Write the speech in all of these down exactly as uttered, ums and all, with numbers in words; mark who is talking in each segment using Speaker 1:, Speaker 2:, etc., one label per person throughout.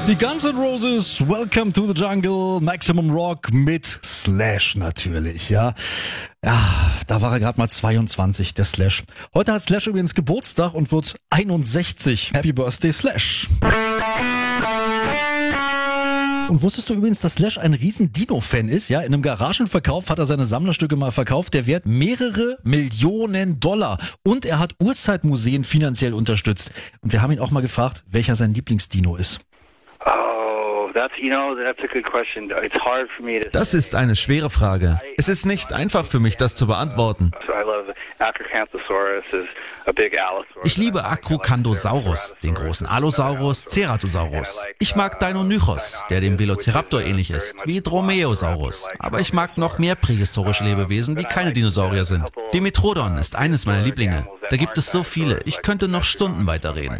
Speaker 1: Die Guns N' Roses, Welcome to the Jungle, Maximum Rock mit Slash natürlich, ja. Ja, da war er gerade mal zweiundzwanzig, der Slash. Heute hat Slash übrigens Geburtstag und wird einundsechzig. Happy Birthday, Slash. Und wusstest du übrigens, dass Slash ein riesen Dino-Fan ist? Ja, in einem Garagenverkauf hat er seine Sammlerstücke mal verkauft. Der Wert mehrere Millionen Dollar. Und er hat Urzeitmuseen finanziell unterstützt. Und wir haben ihn auch mal gefragt, welcher sein Lieblingsdino ist.
Speaker 2: Das ist eine schwere Frage. Es ist nicht einfach für mich, das zu beantworten. Ich liebe Acrocanthosaurus, den großen Allosaurus, Ceratosaurus. Ich mag Deinonychus, der dem Velociraptor ähnlich ist, wie Dromaeosaurus. Aber ich mag noch mehr prähistorische Lebewesen, die keine Dinosaurier sind. Dimetrodon ist eines meiner Lieblinge. Da gibt es so viele, ich könnte noch Stunden weiterreden.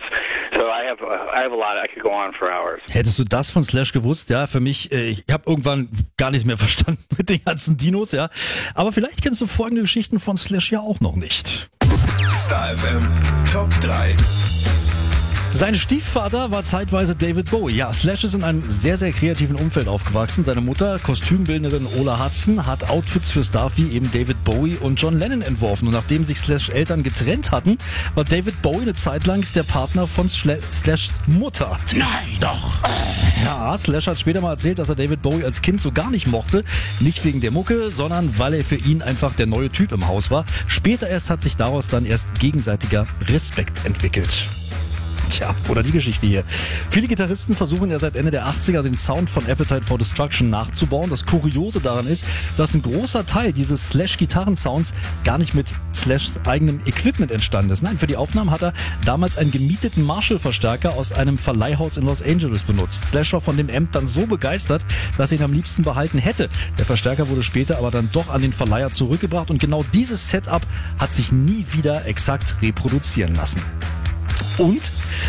Speaker 1: Hättest du das von Slash gewusst? Ja, für mich, äh, ich habe irgendwann gar nichts mehr verstanden mit den ganzen Dinos, ja. Aber vielleicht kennst du folgende Geschichten von Slash ja auch noch nicht.
Speaker 3: Star F M Top drei.
Speaker 1: Sein Stiefvater war zeitweise David Bowie. Ja, Slash ist in einem sehr, sehr kreativen Umfeld aufgewachsen. Seine Mutter, Kostümbildnerin Ola Hudson, hat Outfits für Stars wie eben David Bowie und John Lennon entworfen. Und nachdem sich Slash Eltern getrennt hatten, war David Bowie eine Zeit lang der Partner von Sla- Slashs Mutter.
Speaker 2: Nein, doch.
Speaker 1: Ja, Slash hat später mal erzählt, dass er David Bowie als Kind so gar nicht mochte. Nicht wegen der Mucke, sondern weil er für ihn einfach der neue Typ im Haus war. Später erst hat sich daraus dann erst gegenseitiger Respekt entwickelt. Tja, oder die Geschichte hier. Viele Gitarristen versuchen ja seit Ende der achtziger den Sound von Appetite for Destruction nachzubauen. Das Kuriose daran ist, dass ein großer Teil dieses Slash-Gitarrensounds gar nicht mit Slashs eigenem Equipment entstanden ist. Nein, für die Aufnahmen hat er damals einen gemieteten Marshall-Verstärker aus einem Verleihhaus in Los Angeles benutzt. Slash war von dem Amp dann so begeistert, dass er ihn am liebsten behalten hätte. Der Verstärker wurde später aber dann doch an den Verleiher zurückgebracht und genau dieses Setup hat sich nie wieder exakt reproduzieren lassen. Und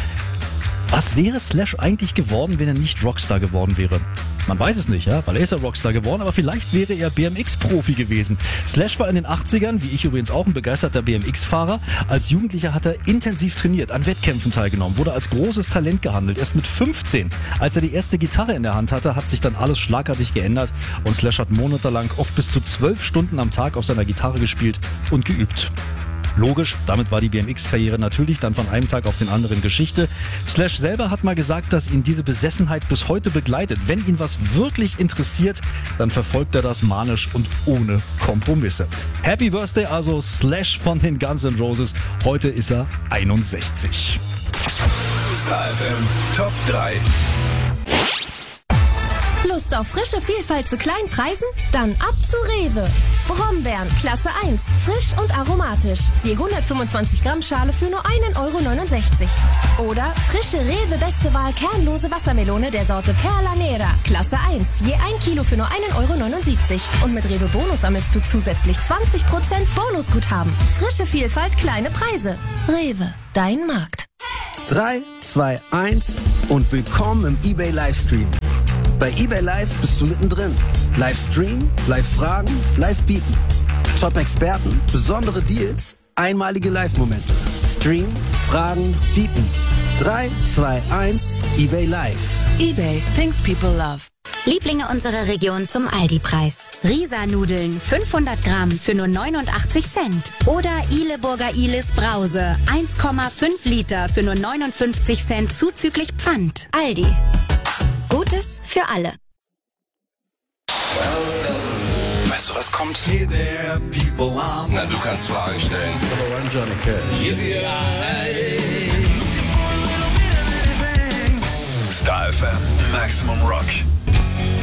Speaker 1: was wäre Slash eigentlich geworden, wenn er nicht Rockstar geworden wäre? Man weiß es nicht, ja, weil er ist ja Rockstar geworden, aber vielleicht wäre er B M X-Profi gewesen. Slash war in den achtzigern, wie ich übrigens auch, ein begeisterter B M X-Fahrer. Als Jugendlicher hat er intensiv trainiert, an Wettkämpfen teilgenommen, wurde als großes Talent gehandelt. Erst mit fünfzehn, als er die erste Gitarre in der Hand hatte, hat sich dann alles schlagartig geändert und Slash hat monatelang oft bis zu zwölf Stunden am Tag auf seiner Gitarre gespielt und geübt. Logisch, damit war die B M X-Karriere natürlich dann von einem Tag auf den anderen Geschichte. Slash selber hat mal gesagt, dass ihn diese Besessenheit bis heute begleitet. Wenn ihn was wirklich interessiert, dann verfolgt er das manisch und ohne Kompromisse. Happy Birthday also Slash von den Guns N' Roses. Heute ist er einundsechzig.
Speaker 3: Star F M Top drei.
Speaker 4: Lust auf frische Vielfalt zu kleinen Preisen? Dann ab zu Rewe. Brombeeren, Klasse eins, frisch und aromatisch. Je hundertfünfundzwanzig Gramm Schale für nur ein Euro neunundsechzig. Oder frische Rewe Beste Wahl kernlose Wassermelone der Sorte Perla Nera, Klasse eins, je ein Kilo für nur ein Euro neunundsiebzig. Und mit Rewe Bonus sammelst du zusätzlich zwanzig Prozent Bonusguthaben. Frische Vielfalt, kleine Preise. Rewe, dein Markt.
Speaker 5: drei, zwei, eins und willkommen im eBay Livestream. Bei eBay Live bist du mittendrin. Livestream, Live-Fragen, Live-Bieten. Top-Experten, besondere Deals, einmalige Live-Momente. Stream, Fragen, Bieten. drei, zwei, eins, eBay Live.
Speaker 4: eBay, things people love.
Speaker 6: Lieblinge unserer Region zum Aldi-Preis. Risa-Nudeln fünfhundert Gramm für nur neunundachtzig Cent. Oder Ileburger Ilis Brause eins Komma fünf Liter für nur neunundfünfzig Cent zuzüglich Pfand. Aldi. Gutes für alle.
Speaker 3: Weißt du, was kommt? Hey there, people are... Na, du kannst Fragen stellen. Star F M, Maximum Rock.